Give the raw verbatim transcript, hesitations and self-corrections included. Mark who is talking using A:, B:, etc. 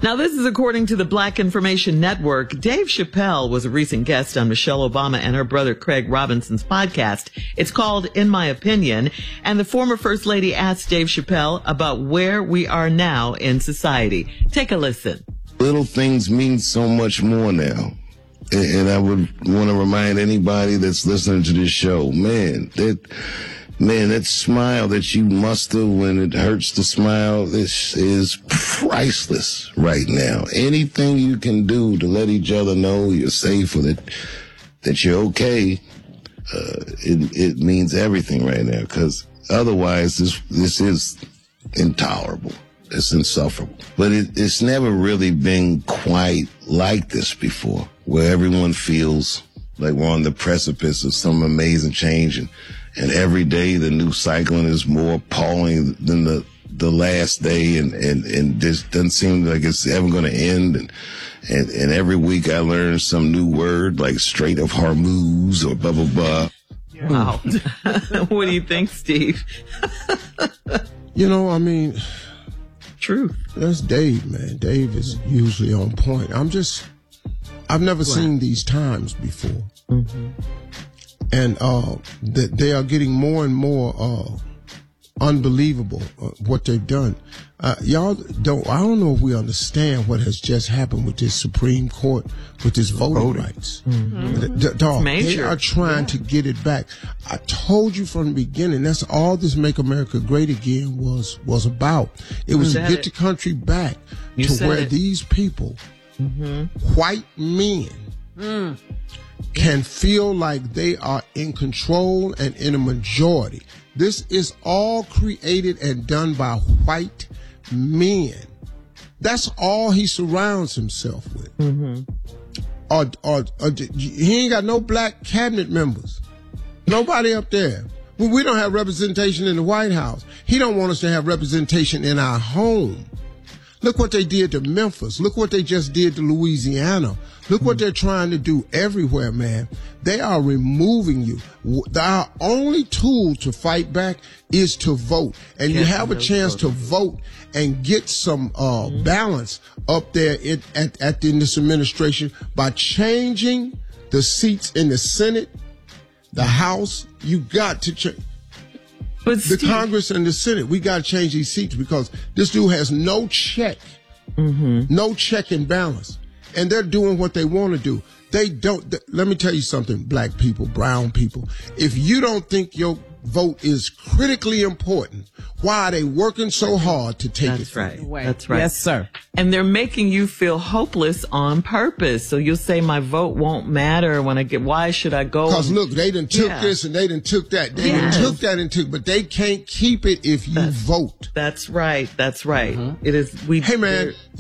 A: Now, this is according to the Black Information Network. Dave Chappelle was a recent guest on Michelle Obama and her brother Craig Robinson's podcast. It's called In My Opinion. And the former First Lady asked Dave Chappelle about where we are now in society. Take a listen.
B: Little things mean so much more now. And I would want to remind anybody that's listening to this show, man, that, man, that smile that you muster when it hurts to smile, this is priceless right now. Anything you can do to let each other know you're safe or that, that you're okay, uh, it, it means everything right now, because otherwise this, this is intolerable. It's insufferable. But it, it's never really been quite like this before, where everyone feels like we're on the precipice of some amazing change, and, and every day the new cycling is more appalling than the, the last day, and, and, and this doesn't seem like it's ever going to end. And, and, and every week I learn some new word like Strait of Hormuz or blah, blah, blah.
A: Wow. What do you think, Steve?
C: You know, I mean...
A: Truth.
C: That's Dave, man. Dave is usually on point. I'm just, I've never wow. seen these times before. Mm-hmm. And uh, th- they are getting more and more uh, unbelievable, uh, what they've done. Uh, y'all don't, I don't know if we understand what has just happened with this Supreme Court, with this voting, voting. rights. Mm-hmm. The, the, dog, they are trying yeah. to get it back. I told you from the beginning, that's all this Make America Great Again was, was about. It was to get it. the country back you to where it. these people, mm-hmm. white men, mm. can feel like they are in control and in a majority. This is all created and done by white men. That's all he surrounds himself with. Mm-hmm. Or, or, or he ain't got no black cabinet members. Nobody up there. Well, we don't have representation in the White House. He don't want us to have representation in our home. Look what they did to Memphis. Look what they just did to Louisiana. Look what they're trying to do everywhere, man. They are removing you. Our only tool to fight back is to vote. And you have a chance to vote and get some uh, balance up there in, at, at in this administration by changing the seats in the Senate, the House. You got to change. But the Steve, Congress and the Senate, we got to change these seats because this dude has no check, mm-hmm. no check and balance. And they're doing what they want to do. They don't, th- let me tell you something, black people, brown people. If you don't think your vote is critically important, why are they working so hard to take
A: That's
C: it
A: right.
C: from you?
A: That's right.
D: Yes, sir.
A: And they're making you feel hopeless on purpose. So you'll say, my vote won't matter when I get, why should I go?
C: Because look, they done took yeah. this and they done took that. They yes. done took that and took, but they can't keep it if you
A: that's,
C: vote.
A: That's right. That's right. Mm-hmm. It is, we,
C: hey man,